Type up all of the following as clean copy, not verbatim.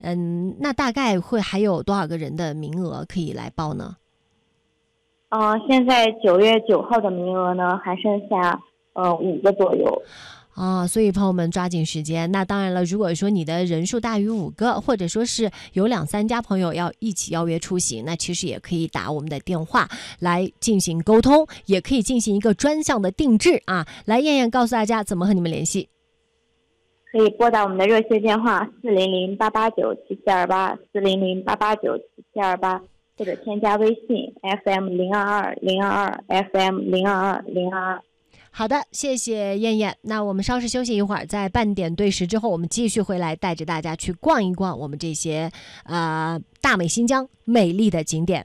那大概会还有多少个人的名额可以来报呢？ 现在9月9号的名额呢还剩下5个左右。 所以朋友们抓紧时间。那当然了，如果说你的人数大于5个，或者说是有2、3家朋友要一起邀约出行，那其实也可以打我们的电话来进行沟通，也可以进行一个专项的定制啊。来，燕燕告诉大家怎么和你们联系。 可以拨打我们的热线电话400-889-7728 400-889-7728，或者添加微信 FM022 FM 022 好的，谢谢燕燕。那我们稍事休息一会儿，在半点对时之后，我们继续回来带着大家去逛一逛我们这些大美新疆美丽的景点。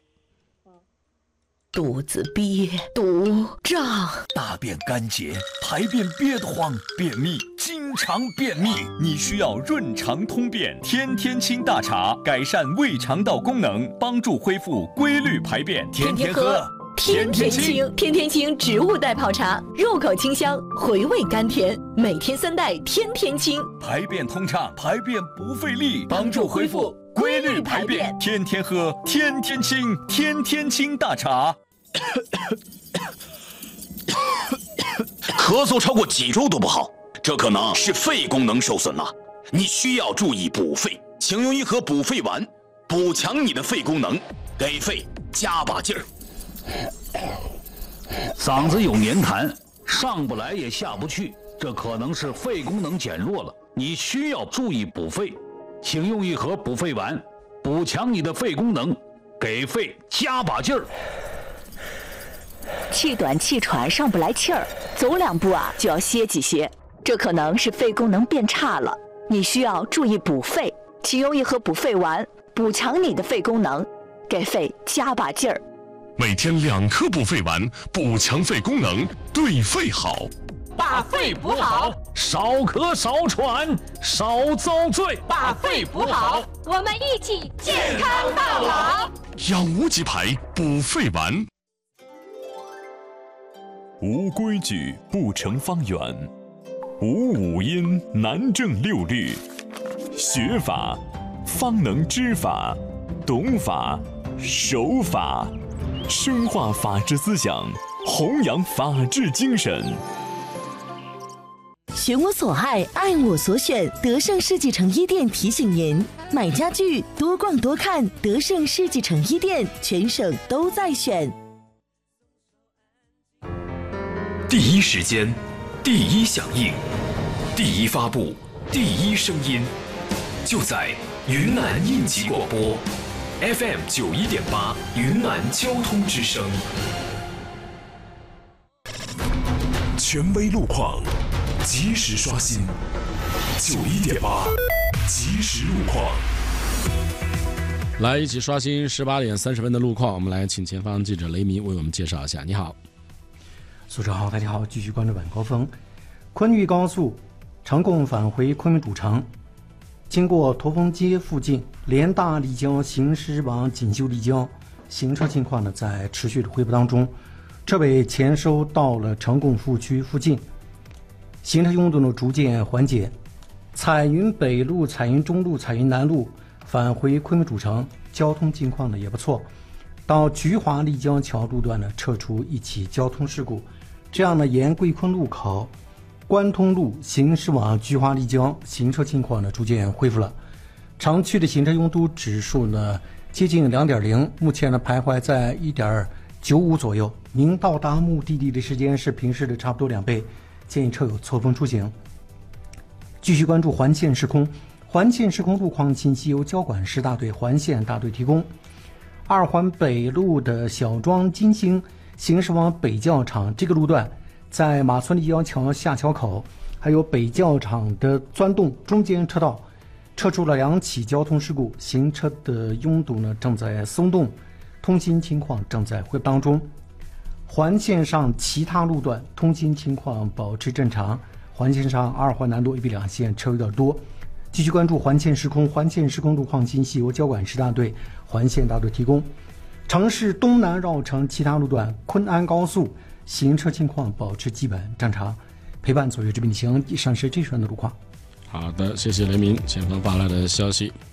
肚子憋，肚胀， 大便干结，排便憋得慌，便秘，经常便秘，你需要润肠通便天天清大茶，改善胃肠道功能，帮助恢复规律排便，天天喝。 天天清，天天清植物代泡茶，入口清香，回味甘甜，每天3袋，天天清， 排便通畅，排便不费力，帮助恢复规律排便，天天喝，天天清，天天清大茶。 咳嗽超过几周都不好，这可能是肺功能受损了，你需要注意补肺，请用一盒补肺丸，补强你的肺功能，给肺加把劲儿。 嗓子有黏痰，上不来也下不去，这可能是肺功能减弱了，你需要注意补肺，请用一盒补肺丸，补强你的肺功能，给肺加把劲儿。 气短气喘，上不来气儿，走2步就要歇几歇，这可能是肺功能变差了，你需要注意补肺，请用一盒补肺丸，补强你的肺功能，给肺加把劲儿。 每天2颗补肺丸，补强肺功能，对肺好。 把肺补好， 少咳少喘少遭罪。 把肺补好，我们一起健康到老。 养无极牌补肺丸。 无规矩不成方圆，无五音难正6律。学法方能知法，懂法守法，深化法治思想，弘扬法治精神。 选我所爱，爱我所选。德胜世纪城一店提醒您：买家具多逛多看，德胜世纪城一店，全省都在选。 第一时间，第一响应，第一发布，第一声音，就在云南应急广播 FM 91.8云南交通之声。 权威路况，及时刷新。91.8即时路况。 来一起刷新18点30分的路况，我们来请前方记者雷鸣为我们介绍一下。你好。 苏州好，大家好，继续关注晚高峰。昆玉高速成功返回昆明主城，经过驼峰街附近联大丽江行驶往锦绣丽江，行车情况呢在持续的恢复当中，车尾前收到了成功服务区附近，行车拥堵呢逐渐缓解。彩云北路、彩云中路、彩云南路返回昆明主城，交通情况呢也不错。到菊华丽江桥路段呢撤出一起交通事故，这样呢沿桂昆路口关通路行驶往菊华丽江，行车情况呢逐渐恢复了。城区的行车拥堵指数呢接近 2.0， 目前呢徘徊在 1.95 左右。您到达目的地的时间是平时的差不多2倍，建议车友错峰出行。继续关注环线时空，环线时空路况信息由交管市大队环线大队提供。2环北路的小庄金星行驶往北教场这个路段，在马村立交桥下桥口还有北教场的钻洞中间车道撤出了2起交通事故，行车的拥堵呢正在松动，通行情况正在恢复当中。环线上其他路段通行情况保持正常，环线上2环南路 AB 两线车有点多。继续关注环线时空，环线时空路况信息由交管市大队环线大队提供。城市东南绕城其他路段昆安高速行车情况保持基本正常。陪伴左右这边行，以上是这段的路况。 好的，谢谢雷鸣前锋发来的消息。